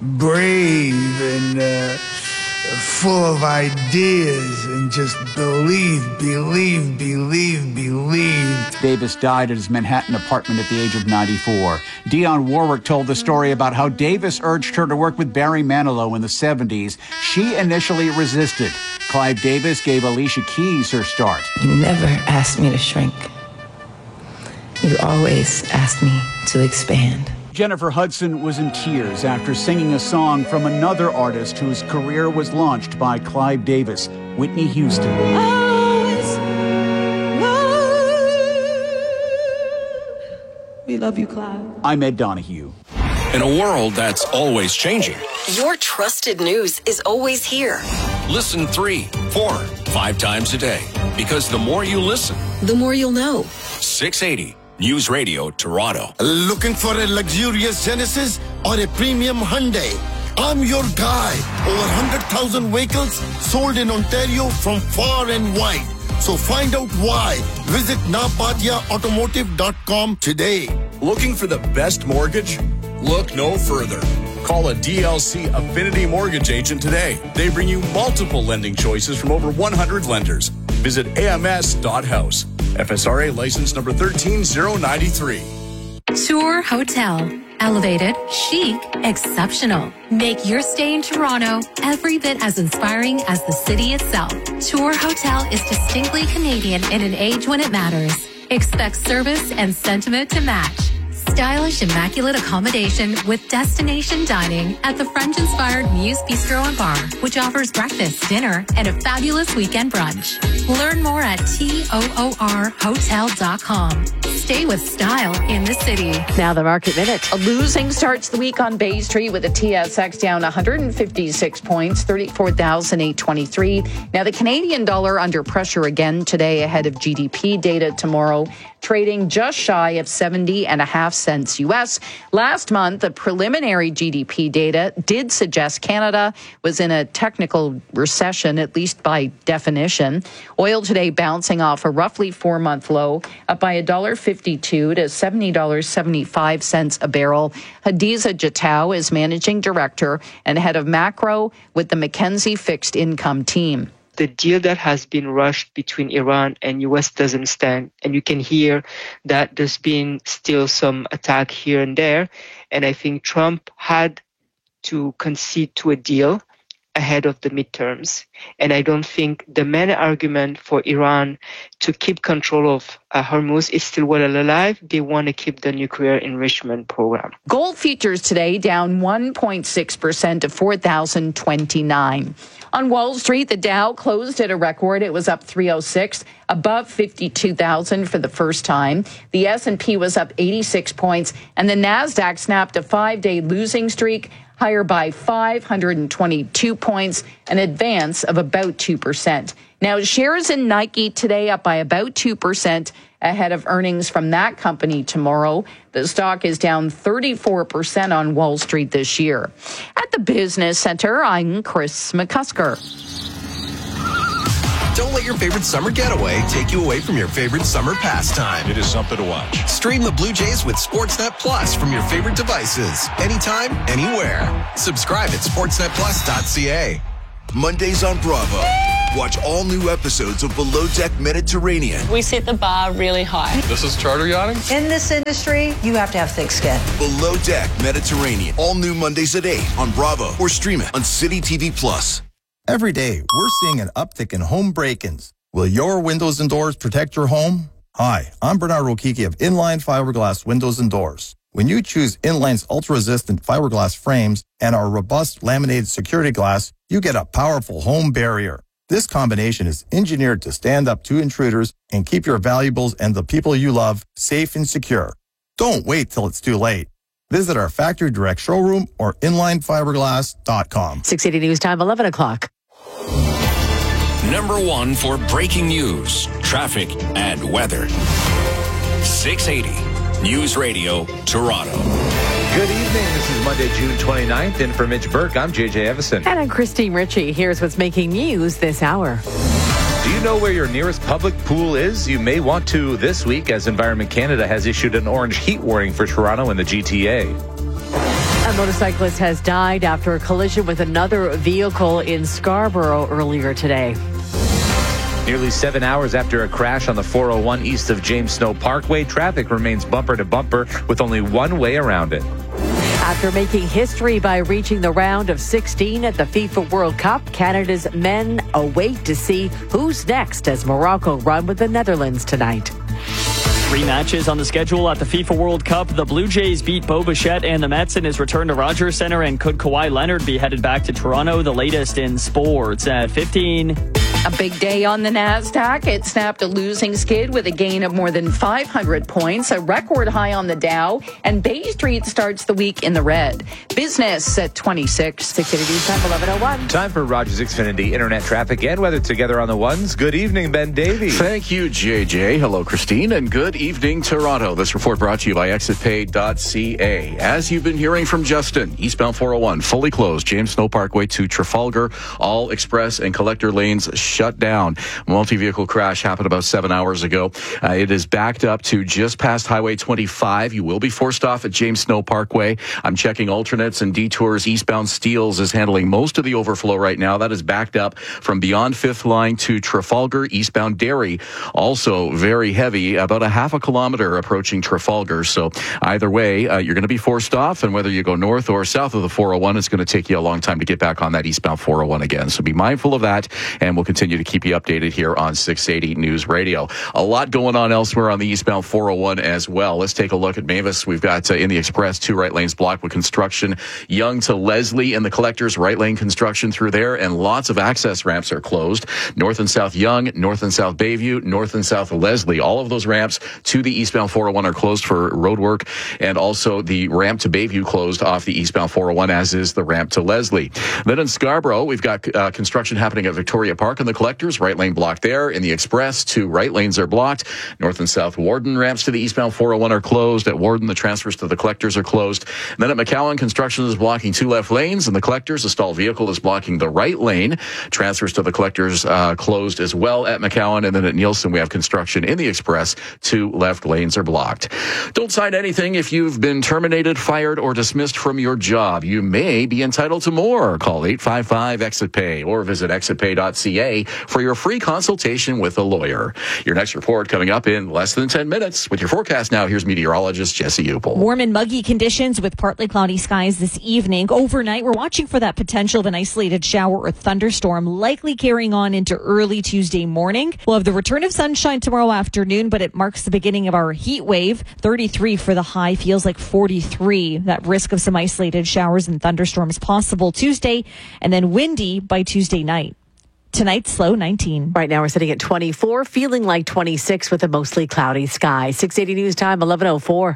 brave and uh, full of ideas and just believe, believe, believe, believe. Davis died at his Manhattan apartment at the age of ninety-four. Dionne Warwick told the story about how Davis urged her to work with Barry Manilow in the seventies. She initially resisted. Clive Davis gave Alicia Keys her start. You never asked me to shrink. You always asked me to expand. Jennifer Hudson was in tears after singing a song from another artist whose career was launched by Clive Davis, Whitney Houston. We love you, Clive. I'm Ed Donahue. In a world that's always changing, your trusted news is always here. Listen three, four, five times a day. Because the more you listen, the more you'll know. six eighty News Radio Toronto. Looking for a luxurious Genesis or a premium Hyundai? I'm your guy. Over one hundred thousand vehicles sold in Ontario from far and wide. So find out why. Visit napatia automotive dot com today. Looking for the best mortgage? Look no further. Call a D L C Affinity Mortgage agent today. They bring you multiple lending choices from over one hundred lenders. Visit A M S dot house. F S R A license number one three zero nine three. Tour Hotel. Elevated, chic, exceptional. Make your stay in Toronto every bit as inspiring as the city itself. Tour Hotel is distinctly Canadian in an age when it matters. Expect service and sentiment to match. Stylish, immaculate accommodation with destination dining at the French-inspired Muse Bistro and Bar, which offers breakfast, dinner, and a fabulous weekend brunch. Learn more at toor hotel dot com. Stay with style in the city. Now the market minute. A losing starts the week on Bay Street with the T S X down one hundred fifty-six points, thirty-four thousand eight hundred twenty-three. Now the Canadian dollar under pressure again today ahead of G D P data tomorrow, trading just shy of seventy and a half cents U S. Last month, the preliminary G D P data did suggest Canada was in a technical recession, at least by definition. Oil today bouncing off a roughly four-month low, up by one dollar fifty-two to seventy dollars and seventy-five cents a barrel. Hadiza Jatau is managing director and head of macro with the McKinsey Fixed Income team. The deal that has been rushed between Iran and U S doesn't stand. And you can hear that there's been still some attack here and there. And I think Trump had to concede to a deal ahead of the midterms. And I don't think the main argument for Iran to keep control of uh, Hormuz is still well alive. They want to keep the nuclear enrichment program. Gold futures today down one point six percent to four thousand twenty-nine. On Wall Street, the Dow closed at a record. It was up three oh six, above fifty-two thousand for the first time. The S and P was up eighty-six points, and the Nasdaq snapped a five-day losing streak, higher by five hundred twenty-two points, an advance of about two percent. Now, shares in Nike today up by about two percent ahead of earnings from that company tomorrow. The stock is down thirty-four percent on Wall Street this year. At the Business Center, I'm Chris McCusker. Don't let your favorite summer getaway take you away from your favorite summer pastime. It is something to watch. Stream the Blue Jays with Sportsnet Plus from your favorite devices. Anytime, anywhere. Subscribe at sportsnet plus dot c a. Mondays on Bravo. Watch all new episodes of Below Deck Mediterranean. We set the bar really high. This is charter yachting. In this industry, you have to have thick skin. Below Deck Mediterranean. All new Mondays at eight on Bravo or stream it on City T V Plus. Every day, we're seeing an uptick in home break-ins. Will your windows and doors protect your home? Hi, I'm Bernard Rokiki of Inline Fiberglass Windows and Doors. When you choose Inline's ultra-resistant fiberglass frames and our robust laminated security glass, you get a powerful home barrier. This combination is engineered to stand up to intruders and keep your valuables and the people you love safe and secure. Don't wait till it's too late. Visit our factory direct showroom or inline fiberglass dot com. six eighty News Time, eleven o'clock. Number one for breaking news, traffic, and weather. six eighty News Radio, Toronto. Good evening. This is Monday, June twenty-ninth. In for Mitch Burke, I'm J J Evison. And I'm Christine Ritchie. Here's what's making news this hour. Do you know where your nearest public pool is? You may want to this week, as Environment Canada has issued an orange heat warning for Toronto and the G T A. A motorcyclist has died after a collision with another vehicle in Scarborough earlier today. Nearly seven hours after a crash on the four oh one east of James Snow Parkway, traffic remains bumper to bumper with only one way around it. After making history by reaching the round of sixteen at the FIFA World Cup, Canada's men await to see who's next as Morocco run with the Netherlands tonight. Three matches on the schedule at the FIFA World Cup. The Blue Jays beat Bo Bichette and the Mets in his return to Rogers Centre. And could Kawhi Leonard be headed back to Toronto? The latest in sports at fifteen. A big day on the Nasdaq. It snapped a losing skid with a gain of more than five hundred points, a record high on the Dow, and Bay Street starts the week in the red. Business at twenty-six. six eighty News Time, eleven oh one. Time for Rogers Xfinity Internet traffic and weather together on the ones. Good evening, Ben Davey. Thank you, J J. Hello, Christine, and good evening, Toronto. This report brought to you by exit pay dot c a. As you've been hearing from Justin, eastbound four oh one fully closed, James Snow Parkway to Trafalgar. All express and collector lanes shut down. Multi-vehicle crash happened about seven hours ago. Uh, it is backed up to just past Highway twenty-five. You will be forced off at James Snow Parkway. I'm checking alternates and detours. Eastbound Steeles is handling most of the overflow right now. That is backed up from beyond Fifth Line to Trafalgar. Eastbound Derry also very heavy, about a half a kilometer approaching Trafalgar. So either way, uh, you're going to be forced off, and whether you go north or south of the four oh one, it's going to take you a long time to get back on that eastbound four oh one again. So be mindful of that, and we'll continue to keep you updated here on six eighty News Radio. A lot going on elsewhere on the eastbound four oh one as well. Let's take a look at Mavis. We've got uh, in the express, two right lanes blocked with construction. Young to Leslie and the collectors, right lane construction through there, and lots of access ramps are closed. North and South Young, North and South Bayview, North and South Leslie. All of those ramps to the eastbound four oh one are closed for road work, and also the ramp to Bayview closed off the eastbound four oh one, as is the ramp to Leslie. Then in Scarborough, we've got uh, construction happening at Victoria Park and the collectors. Right lane blocked there. In the express, two right lanes are blocked. North and South Warden ramps to the eastbound four oh one are closed. At Warden, the transfers to the collectors are closed. And then at McCowan, construction is blocking two left lanes, and the collectors, a stalled vehicle is blocking the right lane. Transfers to the collectors uh, closed as well at McCowan. And then at Nielsen, we have construction in the express. Two left lanes are blocked. Don't sign anything if you've been terminated, fired, or dismissed from your job. You may be entitled to more. Call eight five five exit pay or visit exit pay dot c a. today for your free consultation with a lawyer. Your next report coming up in less than ten minutes. With your forecast now, here's meteorologist Jesse Upel. Warm and muggy conditions with partly cloudy skies this evening. Overnight, we're watching for that potential of an isolated shower or thunderstorm, likely carrying on into early Tuesday morning. We'll have the return of sunshine tomorrow afternoon, but it marks the beginning of our heat wave. thirty-three for the high, feels like forty-three. That risk of some isolated showers and thunderstorms possible Tuesday, and then windy by Tuesday night. Tonight's low nineteen. Right now we're sitting at twenty-four, feeling like twenty-six with a mostly cloudy sky. six eighty News Time, eleven oh four.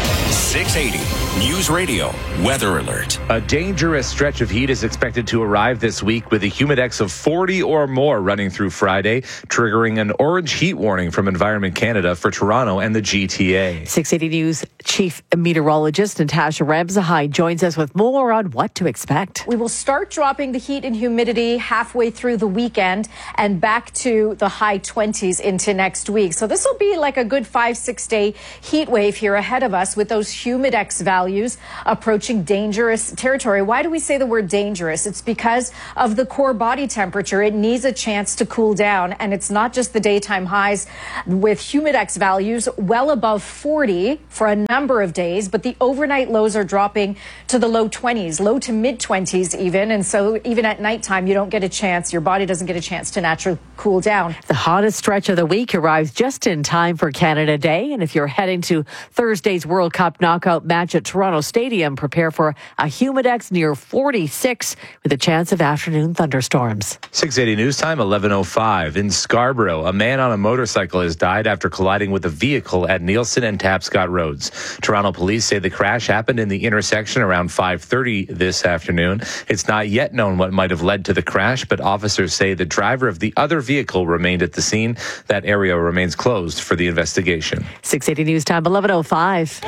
six eighty News Radio Weather Alert. A dangerous stretch of heat is expected to arrive this week with a humidex of forty or more running through Friday, triggering an orange heat warning from Environment Canada for Toronto and the G T A. six eighty News Chief Meteorologist Natasha Ramsahai joins us with more on what to expect. We will start dropping the heat and humidity halfway through the weekend and back to the high twenties into next week. So this will be like a good five, six day heat wave here ahead of us with those humidex values approaching dangerous territory. Why do we say the word dangerous? It's because of the core body temperature. It needs a chance to cool down, and it's not just the daytime highs with humidex values well above forty for a number of days, but the overnight lows are dropping to the low twenties, low to mid twenties even, and so even at nighttime you don't get a chance, your body doesn't get a chance to naturally cool down. The hottest stretch of the week arrives just in time for Canada Day, and if you're heading to Thursday's World Cup knockout match at Toronto Stadium, prepare for a humidex near forty-six with a chance of afternoon thunderstorms. six eighty News Time, eleven oh five. In Scarborough, a man on a motorcycle has died after colliding with a vehicle at Nielsen and Tapscott Roads. Toronto police say the crash happened in the intersection around five thirty this afternoon. It's not yet known what might have led to the crash, but officers say the driver of the other vehicle remained at the scene. That area remains closed for the investigation. six eighty News Time, eleven oh five.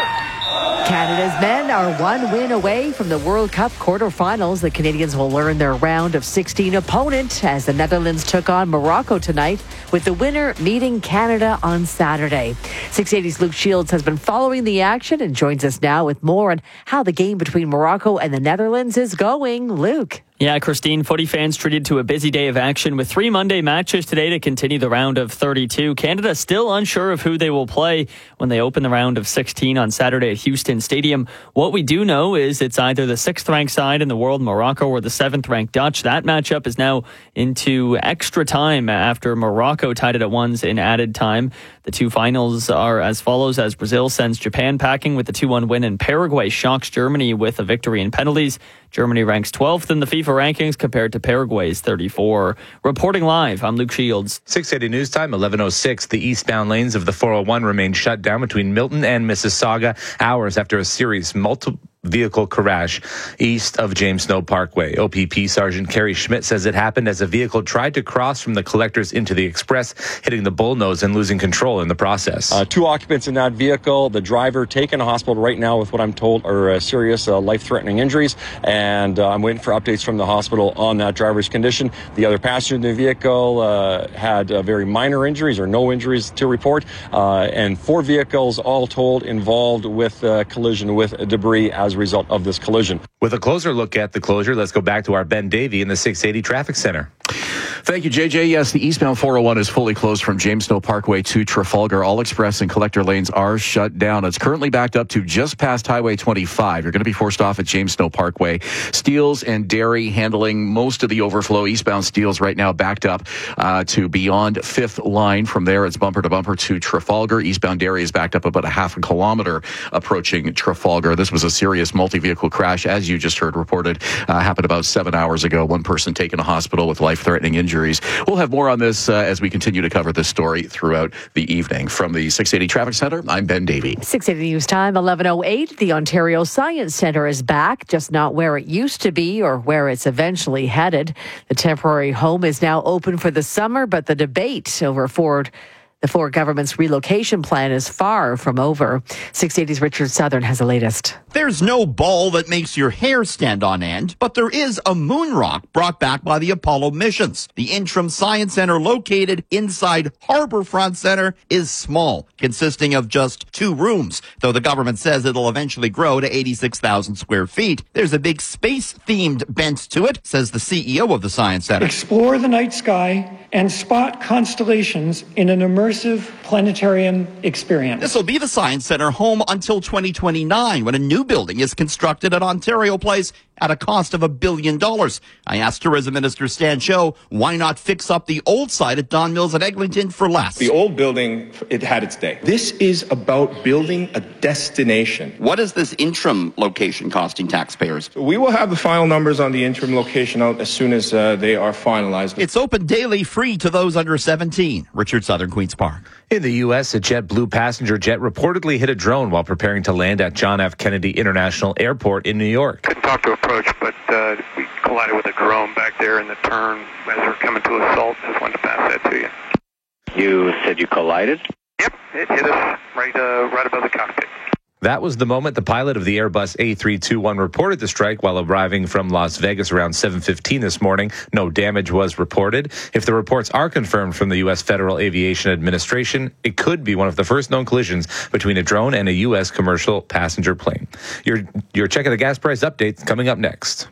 Canada's men are one win away from the World Cup quarterfinals. The Canadians will learn their round of sixteen opponent as the Netherlands took on Morocco tonight, with the winner meeting Canada on Saturday. six eighty's Luke Shields has been following the action and joins us now with more on how the game between Morocco and the Netherlands is going. Luke. Yeah, Christine, footy fans treated to a busy day of action with three Monday matches today to continue the round of thirty-two. Canada still unsure of who they will play when they open the round of sixteen on Saturday at Houston Stadium. What we do know is it's either the sixth-ranked side in the world, Morocco, or the seventh-ranked Dutch. That matchup is now into extra time after Morocco tied it at ones in added time. The two finals are as follows as Brazil sends Japan packing with the two one win, and Paraguay shocks Germany with a victory in penalties. Germany ranks twelfth in the FIFA rankings compared to Paraguay's thirty-four. Reporting live, I'm Luke Shields. six eighty News Time, eleven oh six. The eastbound lanes of the four oh one remain shut down between Milton and Mississauga hours after a serious multiple vehicle crash east of James Snow Parkway. O P P Sergeant Kerry Schmidt says it happened as a vehicle tried to cross from the collectors into the express, hitting the bullnose and losing control in the process. Uh, two occupants in that vehicle. The driver taken to hospital right now with what I'm told are uh, serious uh, life-threatening injuries, and uh, I'm waiting for updates from the hospital on that driver's condition. The other passenger in the vehicle uh, had uh, very minor injuries or no injuries to report, uh, and four vehicles all told involved with uh, collision with debris as a result of this collision. With a closer look at the closure, let's go back to our Ben Davey in the six eighty Traffic Center. Thank you, J J. Yes, the eastbound four oh one is fully closed from James Snow Parkway to Trafalgar. All express and collector lanes are shut down. It's currently backed up to just past Highway twenty-five. You're going to be forced off at James Snow Parkway. Steeles and Derry handling most of the overflow. Eastbound Steeles right now backed up uh, to beyond fifth line. From there, it's bumper to bumper to Trafalgar. Eastbound Derry is backed up about a half a kilometer approaching Trafalgar. This was a serious multi-vehicle crash, as you just heard reported. Uh, happened about seven hours ago. One person taken to hospital with life-threatening injuries. We'll have more on this uh, as we continue to cover this story throughout the evening. From the six eighty Traffic Center, I'm Ben Davey. six eighty News Time, eleven oh eight. The Ontario Science Centre is back, just not where it used to be or where it's eventually headed. The temporary home is now open for the summer, but the debate over Ford The Ford government's relocation plan is far from over. six eighty's Richard Southern has the latest. There's no ball that makes your hair stand on end, but there is a moon rock brought back by the Apollo missions. The Interim Science Center located inside Harborfront Center is small, consisting of just two rooms, though the government says it'll eventually grow to eighty-six thousand square feet. There's a big space-themed bent to it, says the C E O of the Science Center. Explore the night sky and spot constellations in an immersive planetarium experience. This will be the Science Center home until twenty twenty-nine, when a new building is constructed at Ontario Place at a cost of a billion dollars. I asked Tourism Minister Stan Cho, why not fix up the old site at Don Mills at Eglinton for less? The old building, it had its day. This is about building a destination. What is this interim location costing taxpayers? So we will have the final numbers on the interim location out as soon as uh, they are finalized. It's open daily, free to those under seventeen. Richard Southern, Queen's Park. In the U S, a JetBlue passenger jet reportedly hit a drone while preparing to land at John F. Kennedy International Airport in New York. Couldn't talk to approach, but uh, we collided with a drone back there in the turn as we were coming to assault. Just wanted to pass that to you. You said you collided? Yep, it hit us right, uh, right above the cockpit. That was the moment the pilot of the Airbus A three twenty-one reported the strike while arriving from Las Vegas around seven fifteen this morning. No damage was reported. If the reports are confirmed from the U S Federal Aviation Administration, it could be one of the first known collisions between a drone and a U S commercial passenger plane. Your, your check of the gas price update coming up next.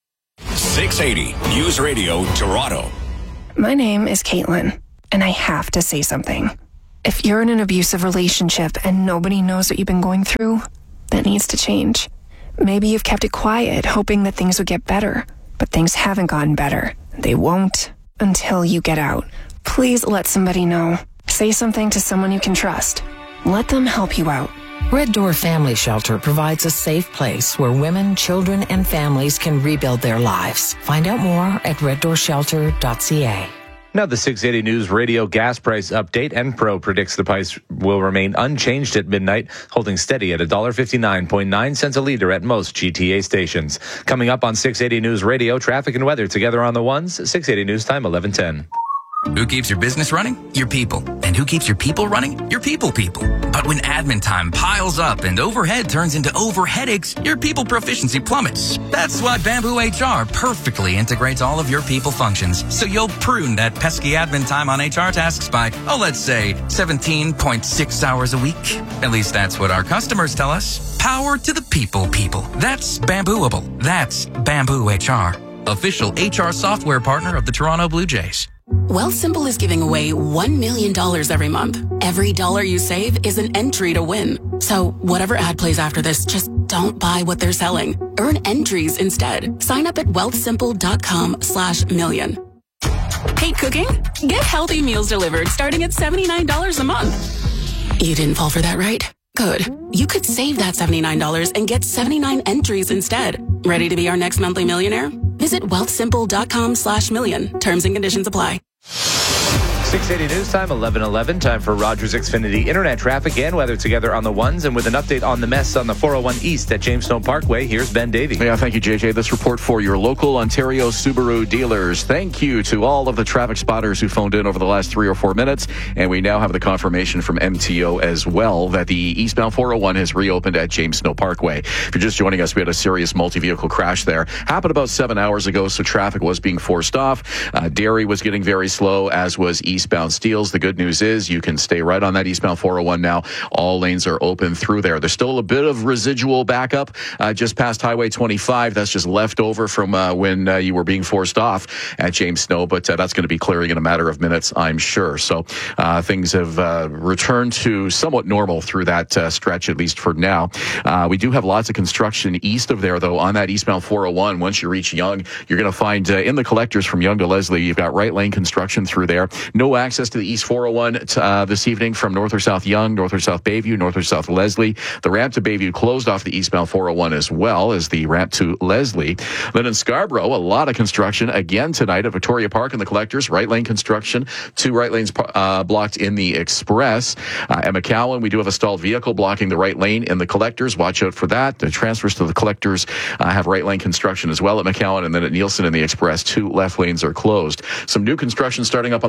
six eighty News Radio Toronto. My name is Caitlin, and I have to say something. If you're in an abusive relationship and nobody knows what you've been going through, that needs to change. Maybe you've kept it quiet, hoping that things would get better, but things haven't gotten better. They won't until you get out. Please let somebody know. Say something to someone you can trust. Let them help you out. Red Door Family Shelter provides a safe place where women, children, and families can rebuild their lives. Find out more at red door shelter dot c a. Now the six eighty News Radio gas price update. Enpro predicts the price will remain unchanged at midnight, holding steady at one dollar fifty-nine point nine cents a litre at most G T A stations. Coming up on six eighty News Radio, traffic and weather together on the ones. six eighty News Time, eleven ten. Who keeps your business running? Your people. And who keeps your people running? Your people people. But when admin time piles up and overhead turns into over headaches, your people proficiency plummets. That's why Bamboo H R perfectly integrates all of your people functions, so you'll prune that pesky admin time on H R tasks by, oh, let's say seventeen point six hours a week. At least that's what our customers tell us. Power to the people people. That's Bambooable. That's Bamboo H R. Official H R software partner of the Toronto Blue Jays. Wealthsimple is giving away one million dollars every month. Every dollar you save is an entry to win. So whatever ad plays after this, just don't buy what they're selling. Earn entries instead. Sign up at wealthsimple.com slash million. Hate cooking? Get healthy meals delivered starting at seventy-nine dollars a month. You didn't fall for that, right? Good. You could save that seventy-nine dollars and get seventy-nine entries instead. Ready to be our next monthly millionaire? Visit wealthsimple.com slash million. Terms and conditions apply. six eighty News Time, eleven eleven. Time for Rogers Xfinity Internet traffic and weather together on the ones. And with an update on the mess on the four oh one East at James Snow Parkway, here's Ben Davey. Yeah, thank you, J J. This report for your local Ontario Subaru dealers. Thank you to all of the traffic spotters who phoned in over the last three or four minutes. And we now have the confirmation from M T O as well that the eastbound four oh one has reopened at James Snow Parkway. If you're just joining us, we had a serious multi-vehicle crash there. Happened about seven hours ago, so traffic was being forced off. Uh, Derry was getting very slow, as was eastbound Steeles. The good news is you can stay right on that eastbound four oh one now. All lanes are open through there. There's still a bit of residual backup uh, just past Highway twenty-five. That's just left over from uh, when uh, you were being forced off at James Snow, but uh, that's going to be clearing in a matter of minutes, I'm sure. So uh, things have uh, returned to somewhat normal through that uh, stretch, at least for now. Uh, we do have lots of construction east of there, though, on that eastbound four oh one. Once you reach Yonge, you're going to find uh, in the collectors from Yonge to Leslie, you've got right lane construction through there. No access to the East four oh one uh, this evening from north or south Yonge, north or south Bayview, north or south Leslie. The ramp to Bayview closed off the eastbound four oh one as well as the ramp to Leslie. Then in Scarborough, a lot of construction again tonight at Victoria Park in the collectors. Right lane construction, two right lanes uh, blocked in the Express. Uh, at McCowan, we do have a stalled vehicle blocking the right lane in the collectors. Watch out for that. The transfers to the collectors uh, have right lane construction as well at McCowan, and then at Nielsen in the Express, two left lanes are closed. Some new construction starting up on the westbound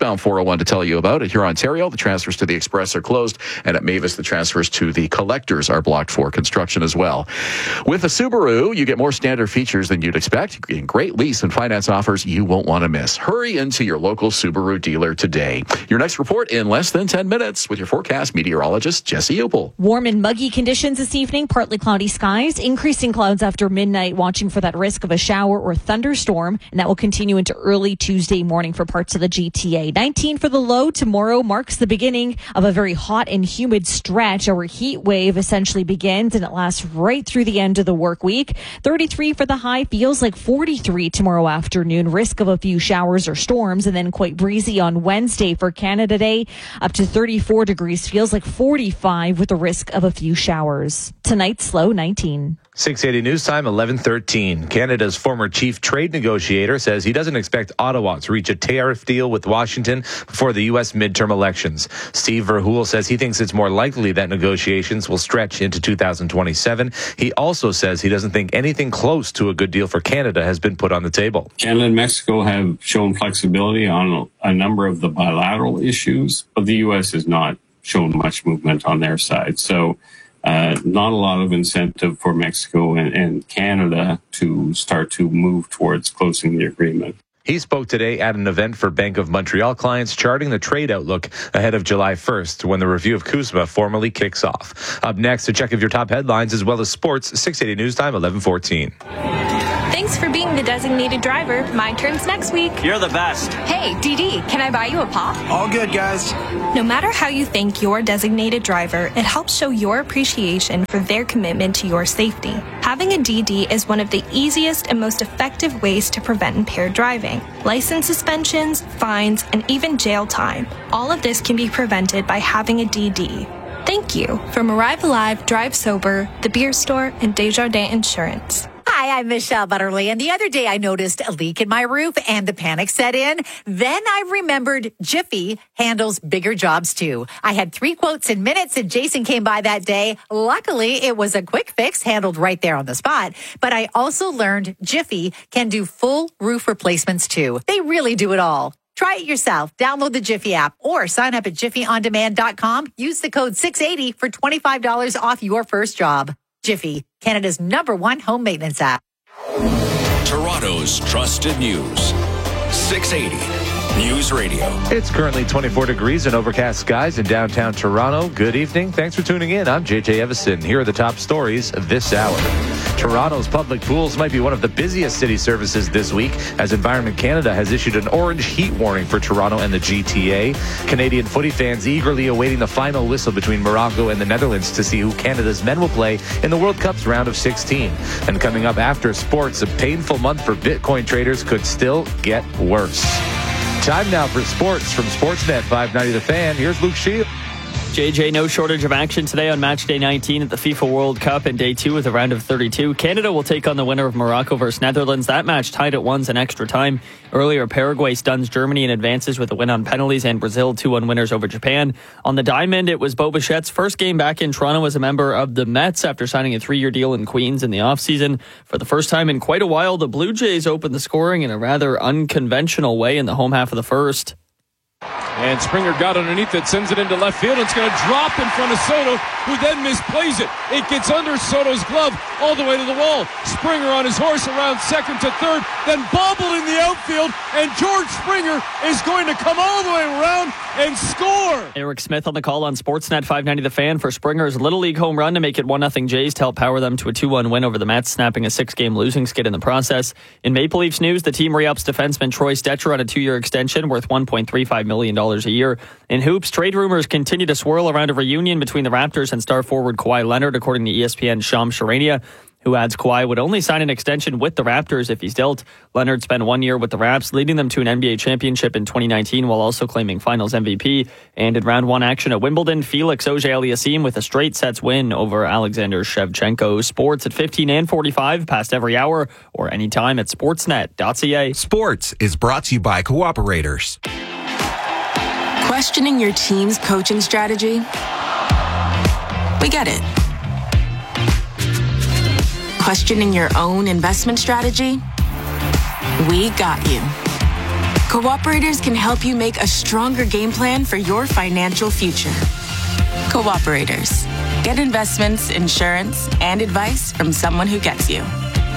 eastbound four oh one to tell you about it. Here in Ontario, the transfers to the Express are closed, and at Mavis, the transfers to the Collectors are blocked for construction as well. With a Subaru, you get more standard features than you'd expect, getting great lease and finance offers you won't want to miss. Hurry into your local Subaru dealer today. Your next report in less than ten minutes with your forecast meteorologist, Jesse Upel. Warm and muggy conditions this evening, partly cloudy skies, increasing clouds after midnight, watching for that risk of a shower or thunderstorm, and that will continue into early Tuesday morning for parts of the G T A. nineteen for the low. Tomorrow marks the beginning of a very hot and humid stretch. Our heat wave essentially begins, and it lasts right through the end of the work week. thirty-three for the high, feels like forty-three tomorrow afternoon. Risk of a few showers or storms, and then quite breezy on Wednesday for Canada Day. Up to thirty-four degrees, feels like forty-five with the risk of a few showers. Tonight's low nineteen. six eighty News Time, eleven thirteen. Canada's former chief trade negotiator says he doesn't expect Ottawa to reach a tariff deal with Washington before the U S midterm elections. Steve Verhoeven says he thinks it's more likely that negotiations will stretch into two thousand twenty-seven. He also says he doesn't think anything close to a good deal for Canada has been put on the table. Canada and Mexico have shown flexibility on a number of the bilateral issues, but the U S has not shown much movement on their side. So Uh, not a lot of incentive for Mexico and, and Canada to start to move towards closing the agreement. He spoke today at an event for Bank of Montreal clients, charting the trade outlook ahead of July first, when the review of CUSMA formally kicks off. Up next, a check of your top headlines as well as sports. six eighty News Time, eleven fourteen. Thanks for being the designated driver. My turn's next week. You're the best. Hey, D D, can I buy you a pop? All good, guys. No matter how you thank your designated driver, it helps show your appreciation for their commitment to your safety. Having a D D is one of the easiest and most effective ways to prevent impaired driving. License suspensions, fines, and even jail time. All of this can be prevented by having a D D. Thank you from Arrive Alive, Drive Sober, The Beer Store, and Desjardins Insurance. Hi, I'm Michelle Butterly, and the other day I noticed a leak in my roof and the panic set in. Then I remembered Jiffy handles bigger jobs too. I had three quotes in minutes and Jason came by that day. Luckily, it was a quick fix handled right there on the spot. But I also learned Jiffy can do full roof replacements too. They really do it all. Try it yourself. Download the Jiffy app or sign up at jiffy on demand dot com. Use the code six eighty for twenty-five dollars off your first job. Jiffy, Canada's number one home maintenance app. Toronto's trusted news. six eighty News Radio. It's currently twenty-four degrees and overcast skies in downtown Toronto. Good evening. Thanks for tuning in. I'm J J Evison. Here are the top stories this hour. Toronto's public pools might be one of the busiest city services this week, as Environment Canada has issued an orange heat warning for Toronto and the G T A. Canadian footy fans eagerly awaiting the final whistle between Morocco and the Netherlands to see who Canada's men will play in the World Cup's round of sixteen. And coming up after sports, a painful month for Bitcoin traders could still get worse. Time now for sports from Sportsnet five ninety The Fan. Here's Luke Shield. J J, no shortage of action today on match day nineteen at the FIFA World Cup and day two of the round of thirty-two. Canada will take on the winner of Morocco versus Netherlands. That match tied at ones in extra time. Earlier, Paraguay stuns Germany and advances with a win on penalties, and Brazil two one winners over Japan. On the diamond, it was Bo Bichette's first game back in Toronto as a member of the Mets after signing a three-year deal in Queens in the offseason. For the first time in quite a while, the Blue Jays opened the scoring in a rather unconventional way in the home half of the first. And Springer got underneath it, sends it into left field. It's going to drop in front of Soto, who then misplays it. It gets under Soto's glove all the way to the wall. Springer on his horse around second to third, then bobbled in the outfield, and George Springer is going to come all the way around and score. Eric Smith on the call on Sportsnet five ninety The Fan for Springer's Little League home run to make it one nothing Jays to help power them to a two one win over the Mets, snapping a six-game losing skid in the process. In Maple Leafs news, the team re-ups defenseman Troy Stecher on a two-year extension worth one point three five million dollars a year. In hoops, trade rumors continue to swirl around a reunion between the Raptors and star forward Kawhi Leonard, according to E S P N's Shams Charania, who adds Kawhi would only sign an extension with the Raptors if he's dealt. Leonard spent one year with the Raps, leading them to an N B A championship in twenty nineteen while also claiming finals M V P. And in round one action at Wimbledon, Felix Auger-Aliassime with a straight sets win over Alexander Shevchenko. Sports at fifteen and forty-five, past every hour, or anytime at sportsnet dot c a. Sports is brought to you by Cooperators. Questioning your team's coaching strategy? We get it. Questioning your own investment strategy? We got you. Cooperators can help you make a stronger game plan for your financial future. Cooperators. Get investments, insurance, and advice from someone who gets you.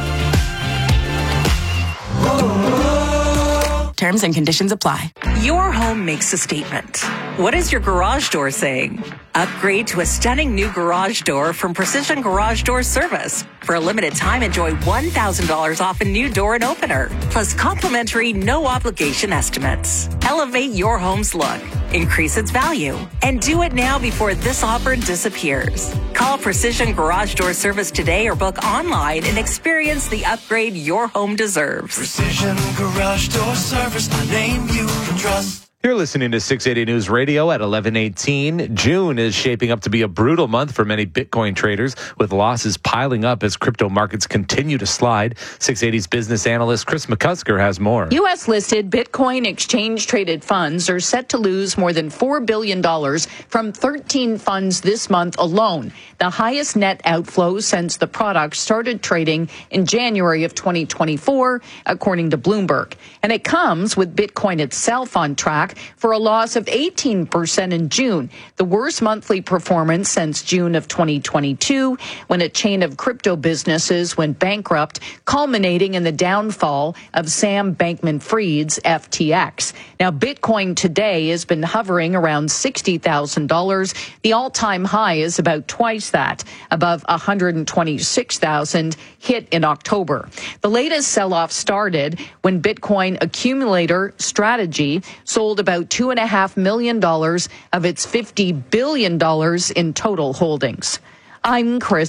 Terms and conditions apply. Your home makes a statement. What is your garage door saying? Upgrade to a stunning new garage door from Precision Garage Door Service. For a limited time, enjoy one thousand dollars off a new door and opener, plus complimentary no-obligation estimates. Elevate your home's look, increase its value, and do it now before this offer disappears. Call Precision Garage Door Service today or book online and experience the upgrade your home deserves. Precision Garage Door Service, a name you can trust. You're listening to six eighty News Radio at eleven eighteen. June is shaping up to be a brutal month for many Bitcoin traders, with losses piling up as crypto markets continue to slide. six eighty's business analyst Chris McCusker has more. U S-listed Bitcoin exchange-traded funds are set to lose more than four billion dollars from thirteen funds this month alone, the highest net outflows since the product started trading in January of twenty twenty-four, according to Bloomberg. And it comes with Bitcoin itself on track for a loss of eighteen percent in June, the worst monthly performance since June of twenty twenty-two, when a chain of crypto businesses went bankrupt, culminating in the downfall of Sam Bankman-Fried's F T X. Now, Bitcoin today has been hovering around sixty thousand dollars. The all-time high is about twice that, above one hundred twenty-six thousand dollars hit in October. The latest sell-off started when Bitcoin accumulator Strategy sold about two point five million dollars of its fifty billion dollars in total holdings. I'm Chris